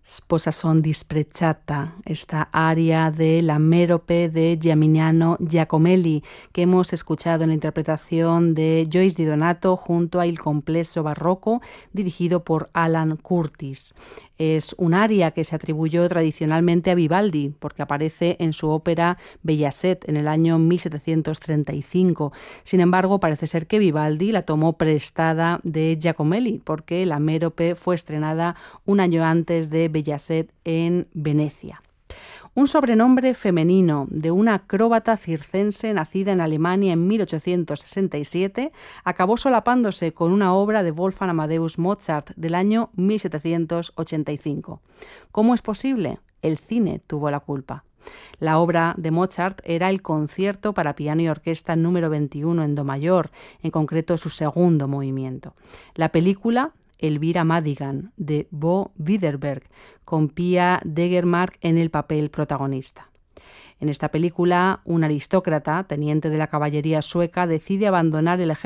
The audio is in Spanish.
Sposa son disprezzata, esta aria de La Merope de Giaminiano Giacomelli, que hemos escuchado en la interpretación de Joyce Di Donato junto a Il Complesso Barroco, dirigido por Alan Curtis. Es un aria que se atribuyó tradicionalmente a Vivaldi, porque aparece en su ópera Bajazet en el año 1735. Sin embargo, parece ser que Vivaldi la tomó prestada de Giacomelli, porque La Merope fue estrenada un año antes de Bajazet en Venecia. Un sobrenombre femenino de una acróbata circense nacida en Alemania en 1867 acabó solapándose con una obra de Wolfgang Amadeus Mozart del año 1785. ¿Cómo es posible? El cine tuvo la culpa. La obra de Mozart era el concierto para piano y orquesta número 21 en do mayor, en concreto su segundo movimiento. La película Elvira Madigan, de Bo Widerberg, con Pia Degermark en el papel protagonista. En esta película, un aristócrata, teniente de la caballería sueca, decide abandonar el ejército